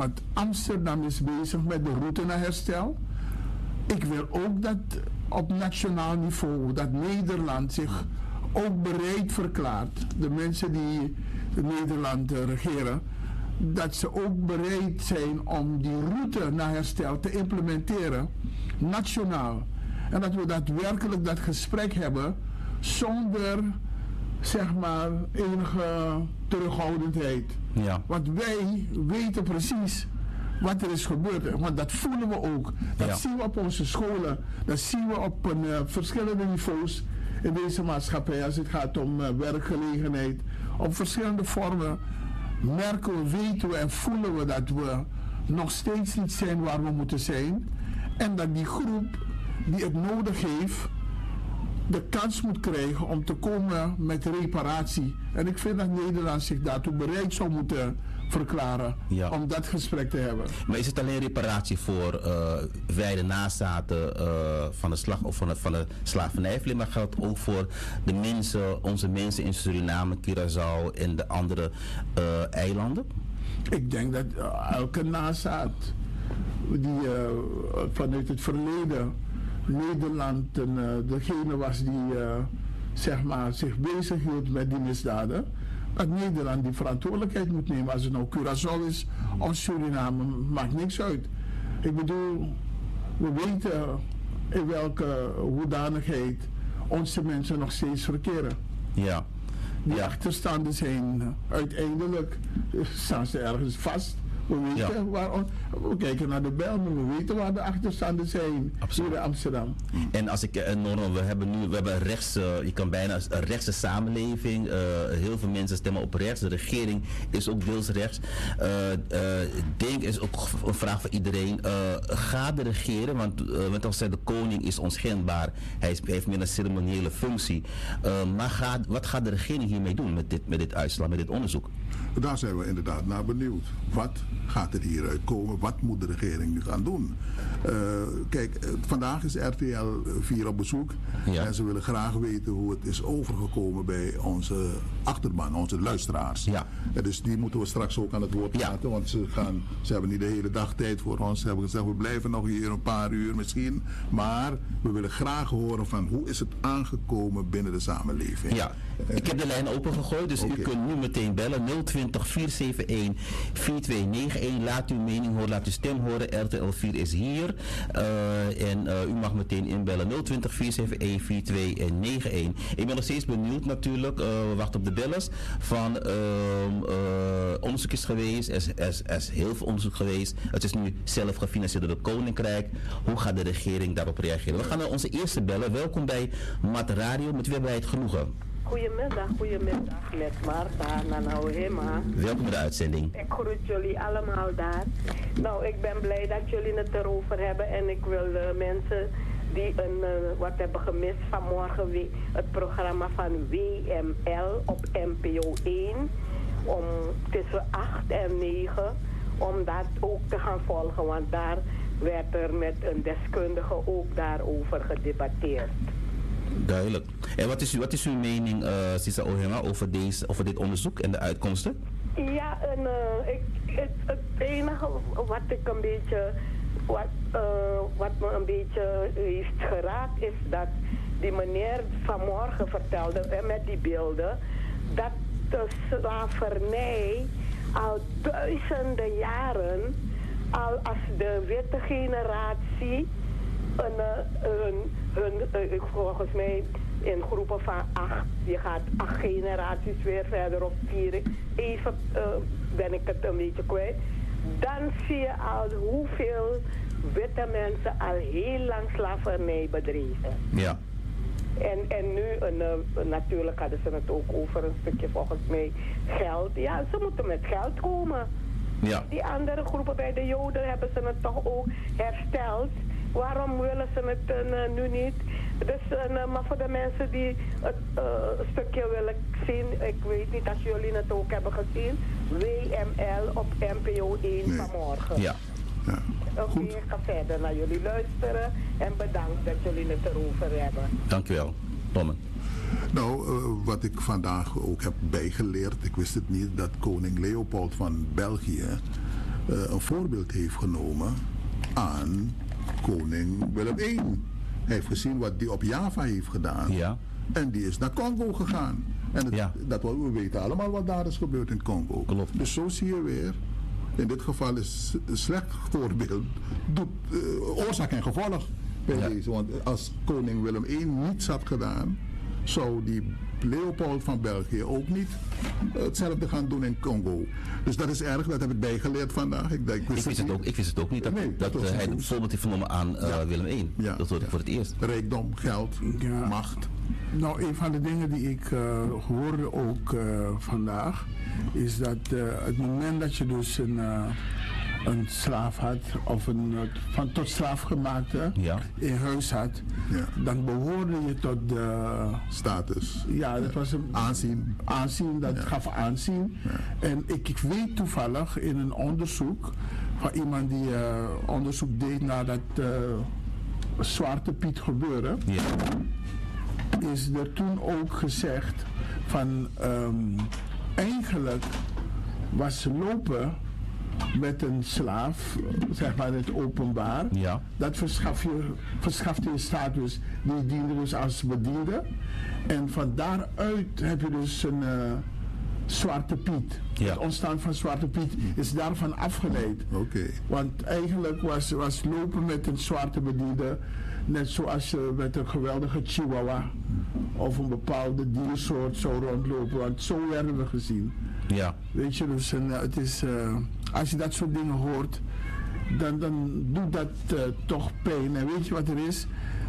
Want Amsterdam is bezig met de route naar herstel. Ik wil ook dat op nationaal niveau, dat Nederland zich ook bereid verklaart. De mensen die Nederland regeren, dat ze ook bereid zijn om die route naar herstel te implementeren, nationaal. En dat we daadwerkelijk dat gesprek hebben zonder, zeg maar, enige terughoudendheid. Ja. Want wij weten precies wat er is gebeurd. Want dat voelen we ook. Dat zien we op onze scholen. Dat zien we op verschillende niveaus in deze maatschappij. Als het gaat om werkgelegenheid. Op verschillende vormen merken we, weten we en voelen we dat we nog steeds niet zijn waar we moeten zijn. En dat die groep die het nodig heeft de kans moet krijgen om te komen met reparatie. En ik vind dat Nederland zich daartoe bereid zou moeten verklaren om dat gesprek te hebben. Maar is het alleen reparatie voor wij de nazaten van de slavernijverleden, maar geldt ook voor de mensen, onze mensen in Suriname, Curaçao en de andere eilanden? Ik denk dat elke nazaat die vanuit het verleden Nederland degene was die zeg maar, zich bezighield met die misdaden, dat Nederland die verantwoordelijkheid moet nemen. Als het nou Curaçao is of Suriname, maakt niks uit. Ik bedoel, we weten in welke hoedanigheid onze mensen nog steeds verkeren. Ja. Die achterstanden zijn uiteindelijk, staan ze ergens vast. We weten we kijken naar de Bijlmer, we weten waar de achterstanden zijn. Absoluut. Hier in Amsterdam. En als ik we hebben je kan bijna een rechtse samenleving. Heel veel mensen stemmen op rechts. De regering is ook deels rechts. Denk is ook een vraag voor iedereen. Gaat de regering, want als de koning is onschendbaar, hij heeft meer een ceremoniële functie. Maar wat gaat de regering hiermee doen met dit uitslag, met dit onderzoek? Daar zijn we inderdaad naar benieuwd. Wat gaat er hieruit komen? Wat moet de regering nu gaan doen? Kijk, vandaag is RTL 4 op bezoek. Ja. En ze willen graag weten hoe het is overgekomen bij onze achterban, onze luisteraars. Ja. Dus die moeten we straks ook aan het woord laten. Want ze hebben niet de hele dag tijd voor ons. Ze hebben gezegd, we blijven nog hier een paar uur misschien. Maar we willen graag horen van hoe is het aangekomen binnen de samenleving. Ja, ik heb de lijn opengegooid. Dus u kunt nu meteen bellen. 020 471 4291. Laat uw mening horen, laat uw stem horen. RTL 4 is hier. En u mag meteen inbellen. 020 471 4291. Ik ben nog steeds benieuwd natuurlijk. We wachten op de bellers. Van onderzoek is geweest. Er is heel veel onderzoek geweest. Het is nu zelf gefinancierd door het Koninkrijk. Hoe gaat de regering daarop reageren? We gaan naar onze eerste bellen. Welkom bij Mat Radio. Met wie hebben wij het genoegen? Goedemiddag met Marta Nanauhema. Welkom bij de uitzending. Ik groet jullie allemaal daar. Nou, ik ben blij dat jullie het erover hebben en ik wil mensen die wat hebben gemist vanmorgen, het programma van WML op NPO 1 om tussen 8 en 9, om dat ook te gaan volgen, want daar werd er met een deskundige ook daarover gedebatteerd. Duidelijk. En wat is uw mening, Sisa Ohema, over dit onderzoek en de uitkomsten? Ja, het enige wat ik een beetje, wat me een beetje heeft geraakt, is dat die meneer vanmorgen vertelde, met die beelden, dat de slavernij al duizenden jaren, al als de witte generatie volgens mij in groepen van 8, je gaat 8 generaties weer verder of 4, even ben ik het een beetje kwijt, dan zie je al hoeveel witte mensen al heel lang slavernij bedreven. Ja. En nu, natuurlijk hadden ze het ook over een stukje volgens mij geld. Ja, ze moeten met geld komen. Ja. Die andere groepen bij de Joden hebben ze het toch ook hersteld. Waarom willen ze het nu niet? Dus, maar voor de mensen die het stukje willen zien, ik weet niet als jullie het ook hebben gezien, WML op NPO 1 vanmorgen. Ja. Ja. Oké, ik ga verder naar jullie luisteren en bedankt dat jullie het erover hebben. Dank u wel. Tomme. Nou, wat ik vandaag ook heb bijgeleerd, ik wist het niet, dat koning Leopold van België een voorbeeld heeft genomen aan koning Willem I. Hij heeft gezien wat die op Java heeft gedaan. Ja. En die is naar Congo gegaan. En we weten allemaal wat daar is gebeurd in Congo. Klopt. Dus zo zie je weer, in dit geval is een slecht voorbeeld, doet oorzaak en gevolg bij deze. Want als koning Willem I niets had gedaan, zou die Leopold van België ook niet hetzelfde gaan doen in Congo. Dus dat is erg, dat heb ik bijgeleerd vandaag. Ik wist het ook niet dat hij een voorbeeld heeft genomen aan Willem I. Ja. Dat hoorde ik voor het eerst. Rijkdom, geld, macht. Nou, een van de dingen die ik hoorde ook vandaag, is dat het moment dat je dus een slaaf had, of een van tot slaaf gemaakte in huis had, dan behoorde je tot de status. Ja, dat was een aanzien, dat gaf aanzien. Ja. En ik weet toevallig in een onderzoek van iemand die onderzoek deed naar dat Zwarte Piet gebeuren, is er toen ook gezegd van eigenlijk was lopen met een slaaf, zeg maar in het openbaar, dat verschafte je status, die diende dus als bediende. En van daaruit heb je dus een Zwarte Piet. Ja. Het ontstaan van Zwarte Piet is daarvan afgeleid. Okay. Want eigenlijk was lopen met een zwarte bediende net zoals je met een geweldige chihuahua of een bepaalde diersoort zou rondlopen. Want zo werden we gezien. Ja. Weet je, dus het is, als je dat soort dingen hoort, dan doet dat toch pijn. En weet je wat er is?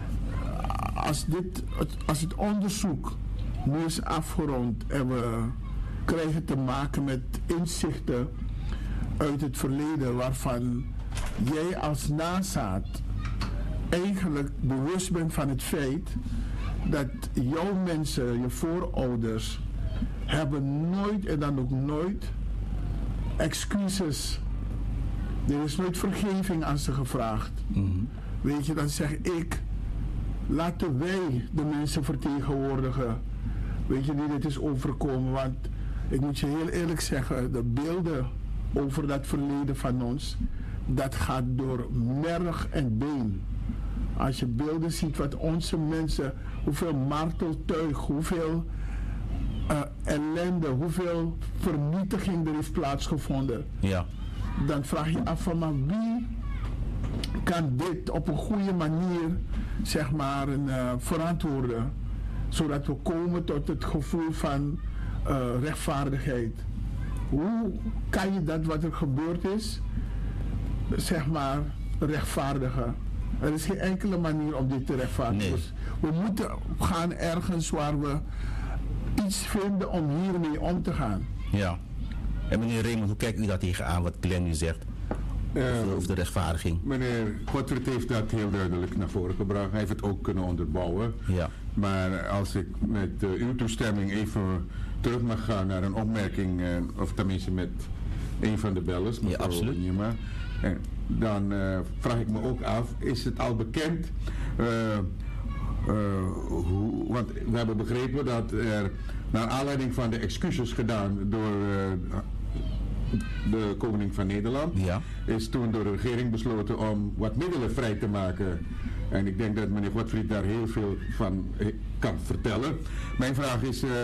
Als het onderzoek nu is afgerond en we krijgen te maken met inzichten uit het verleden waarvan jij als nazaat eigenlijk bewust bent van het feit dat jouw mensen, je voorouders, hebben nooit en dan ook nooit excuses. Er is nooit vergeving aan ze gevraagd. Mm-hmm. Weet je, dan zeg ik, laten wij de mensen vertegenwoordigen. Weet je, die dit is overkomen. Want ik moet je heel eerlijk zeggen, de beelden over dat verleden van ons, dat gaat door merg en been. Als je beelden ziet wat onze mensen, hoeveel marteltuig, hoeveel ellende, hoeveel vernietiging er heeft plaatsgevonden. Ja. Dan vraag je af van, maar wie kan dit op een goede manier, zeg maar, verantwoorden, zodat we komen tot het gevoel van rechtvaardigheid. Hoe kan je dat wat er gebeurd is, zeg maar, rechtvaardigen? Er is geen enkele manier om dit te rechtvaardigen. Nee. We moeten gaan ergens waar we iets vinden om hiermee om te gaan. Ja. En meneer Raymond, hoe kijkt u daar tegenaan wat Glenn nu zegt? Over de rechtvaardiging. Meneer Godfried heeft dat heel duidelijk naar voren gebracht. Hij heeft het ook kunnen onderbouwen. Ja. Maar als ik met uw toestemming even terug mag gaan naar een opmerking, of tenminste met een van de bellers, mevrouw Nima, dan vraag ik me ook af, is het al bekend, want we hebben begrepen dat er naar aanleiding van de excuses gedaan door de koning van Nederland, is toen door de regering besloten om wat middelen vrij te maken. En ik denk dat meneer Godfried daar heel veel van kan vertellen. Mijn vraag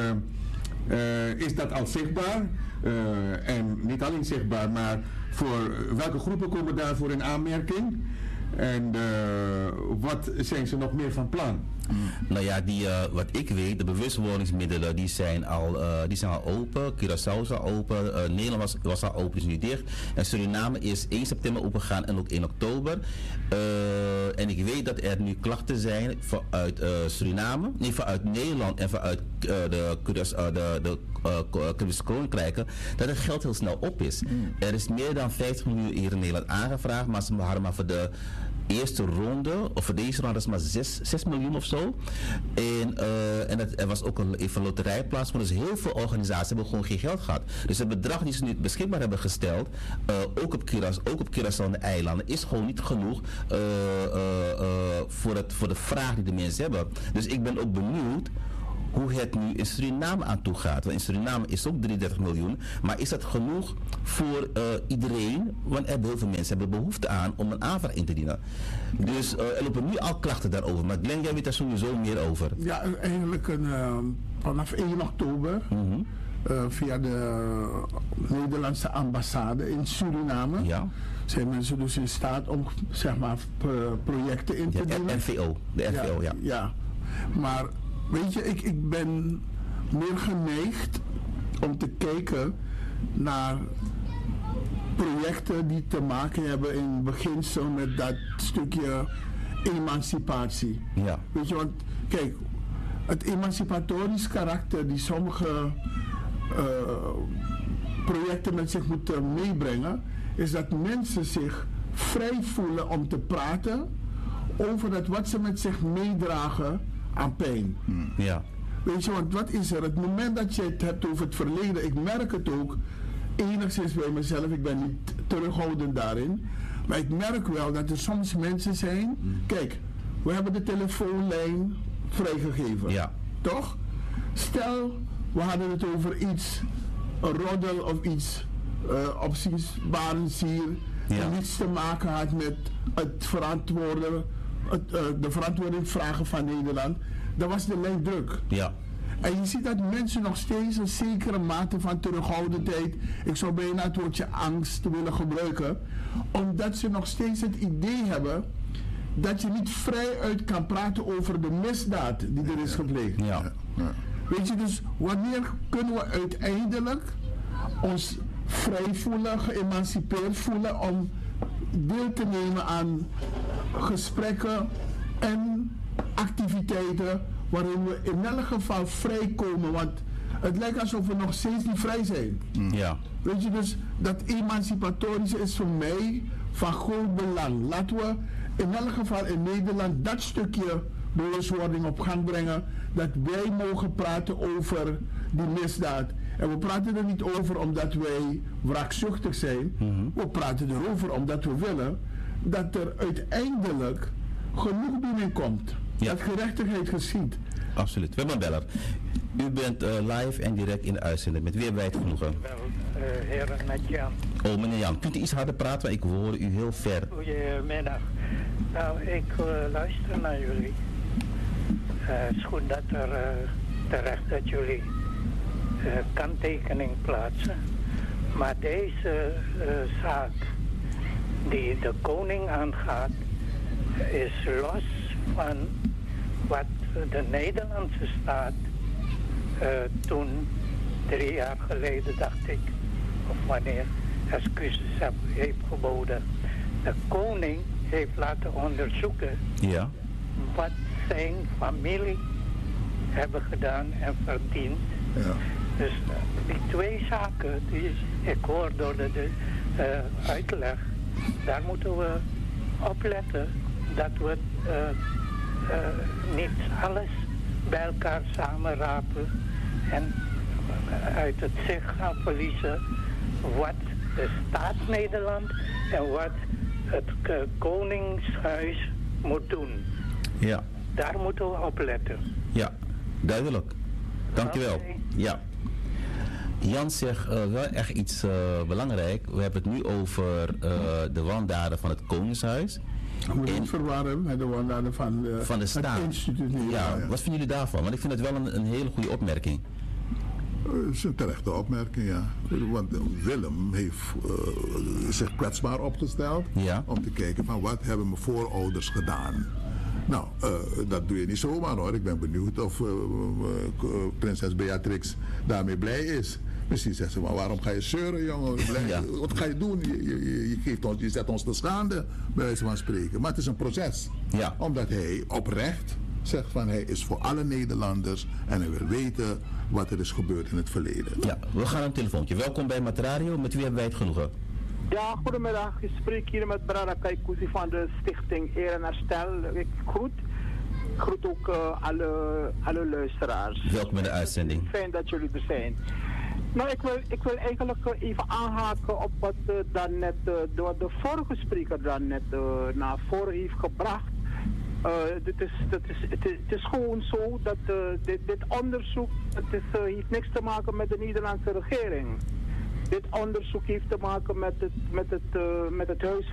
is dat al zichtbaar? En niet alleen zichtbaar, maar voor welke groepen komen daarvoor in aanmerking? En wat zijn ze nog meer van plan? Nou ja, wat ik weet, de bewustwordingsmiddelen die zijn al open. Curaçao is al open, Nederland was al open, is nu dicht. En Suriname is 1 september open gegaan en ook 1 oktober. En ik weet dat er nu klachten zijn vanuit Suriname, nee, vanuit Nederland en vanuit de Caribische Koninkrijken, dat het geld heel snel op is. Er is meer dan 50 miljoen hier in Nederland aangevraagd, maar ze hadden maar voor de eerste ronde, of voor deze ronde is maar 6 miljoen of zo. En er was ook even loterijplaats, maar dus heel veel organisaties hebben gewoon geen geld gehad. Dus het bedrag die ze nu beschikbaar hebben gesteld, ook op Curaçao en de eilanden, is gewoon niet genoeg voor de vraag die de mensen hebben. Dus ik ben ook benieuwd hoe het nu in Suriname aan toe gaat. Want in Suriname is ook 33 miljoen. Maar is dat genoeg voor iedereen? Want heel veel mensen hebben behoefte aan om een aanvraag in te dienen. Dus er lopen nu al klachten daarover. Maar Glenn, jij weet daar sowieso meer over. Ja, eigenlijk vanaf 1 oktober... via de Nederlandse ambassade in Suriname zijn mensen dus in staat om zeg maar projecten in te dienen. RVO, de RVO, ja. Maar weet je, ik ben meer geneigd om te kijken naar projecten die te maken hebben in beginsel met dat stukje emancipatie. Ja. Weet je, want kijk, het emancipatorisch karakter die sommige projecten met zich moeten meebrengen, is dat mensen zich vrij voelen om te praten over dat wat ze met zich meedragen aan pijn. Ja. Weet je, want wat is er? Het moment dat je het hebt over het verleden, ik merk het ook enigszins bij mezelf, ik ben niet terughoudend daarin, maar ik merk wel dat er soms mensen zijn, kijk, we hebben de telefoonlijn vrijgegeven, toch? Stel, we hadden het over iets, een roddel of iets opziensbarends hier, die niets te maken had met het verantwoorden, de verantwoording vragen van Nederland. Dan was de lijn druk. Ja. En je ziet dat mensen nog steeds een zekere mate van terughoudendheid, ik zou bijna het woordje angst willen gebruiken, omdat ze nog steeds het idee hebben dat je niet vrij uit kan praten over de misdaad die er is gepleegd. Ja. Weet je, dus wanneer kunnen we uiteindelijk ons vrij voelen, geëmancipeerd voelen om deel te nemen aan gesprekken en activiteiten waarin we in elk geval vrijkomen, want het lijkt alsof we nog steeds niet vrij zijn. Ja. Weet je, dus dat emancipatorische is voor mij van groot belang. Laten we in elk geval in Nederland dat stukje bewustwording op gang brengen, dat wij mogen praten over die misdaad. En we praten er niet over omdat wij wraakzuchtig zijn. We praten erover omdat we willen dat er uiteindelijk genoegdoening komt. Ja. Dat gerechtigheid geschiet. Absoluut. We hebben een beller. U bent live en direct in de uitzending. Met wie hebben wij het genoegen? Wel, heren, met Jan. Oh, meneer Jan. Kunt u iets harder praten? Want ik hoor u heel ver. Goedemiddag. Nou, ik luister naar jullie. Het is goed dat er terecht dat jullie kanttekening plaatsen. Maar deze zaak die de koning aangaat, is los van wat de Nederlandse staat toen 3 jaar geleden, dacht ik, of wanneer, excuses heeft geboden. De koning heeft laten onderzoeken wat zijn familie hebben gedaan en verdiend. Ja. Dus die 2 zaken, die ik hoor door de uitleg, daar moeten we op letten dat we niet alles bij elkaar samenrapen en uit het zicht gaan verliezen wat de staat Nederland en wat het koningshuis moet doen. Ja. Daar moeten we op letten. Ja, duidelijk. Dankjewel. Okay. Ja. Jan zegt wel echt iets belangrijk. We hebben het nu over de wandaden van het Koningshuis. We moeten niet verwarren met de wandaden van de staat. Het instituut. Ja, wat vinden jullie daarvan? Want ik vind het wel een hele goede opmerking. Dat is een terechte opmerking, ja. Want Willem heeft zich kwetsbaar opgesteld om te kijken van wat hebben mijn voorouders gedaan. Nou, dat doe je niet zomaar hoor. Ik ben benieuwd of prinses Beatrix daarmee blij is. Misschien zegt ze, maar waarom ga je zeuren, jongen? Wat ga je doen? Je zet ons te schande, bij wijze van spreken. Maar het is een proces. Ja. Omdat hij oprecht zegt van hij is voor alle Nederlanders en hij wil weten wat er is gebeurd in het verleden. Ja, we gaan een telefoontje. Welkom bij Matradio. Met wie hebben wij het genoegen? Ja, goedemiddag. Ik spreek hier met Brada Kaikousi van de Stichting Eer en Herstel. Ik groet ook alle luisteraars. Welkom in de uitzending. Fijn dat jullie er zijn. Nou, ik wil eigenlijk even aanhaken op wat de vorige spreker dan net naar voren heeft gebracht. Het is gewoon zo dat dit onderzoek heeft niks te maken met de Nederlandse regering. Dit onderzoek heeft te maken met het Huis